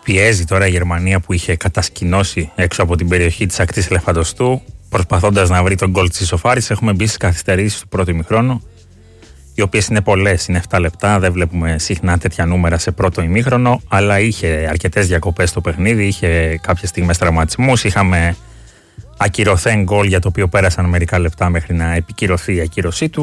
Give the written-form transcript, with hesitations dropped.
Πιέζει τώρα η Γερμανία που είχε κατασκηνώσει έξω από την περιοχή της ακτής Ελεφαντοστού, προσπαθώντας να βρει τον γκολ της ισοφάρισης. Έχουμε μπει στις καθυστερήσεις του πρώτου ημίχρονου, οι οποίες είναι πολλές, είναι 7 λεπτά. Δεν βλέπουμε συχνά τέτοια νούμερα σε πρώτο ημίχρονο, αλλά είχε αρκετές διακοπές στο παιχνίδι, είχε κάποιες στιγμές τραυματισμούς. Είχαμε ακυρωθέν γκολ για το οποίο πέρασαν μερικά λεπτά μέχρι να επικυρωθεί η ακύρωσή του.